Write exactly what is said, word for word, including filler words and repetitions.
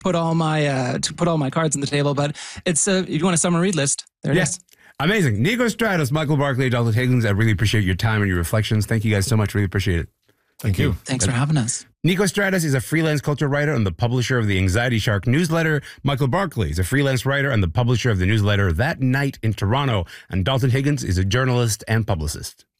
put all my uh, to put all my cards on the table. But it's uh, if you want a summer read list, there it Yes. is. Amazing. Nico Stratus, Michael Barclay, Dalton Higgins. I really appreciate your time and your reflections. Thank you guys so much. Really appreciate it. Thank you. Thanks for having us. Nico Stratus is a freelance culture writer and the publisher of the Anxiety Shark newsletter. Michael Barclay is a freelance writer and the publisher of the newsletter That Night in Toronto. And Dalton Higgins is a journalist and publicist.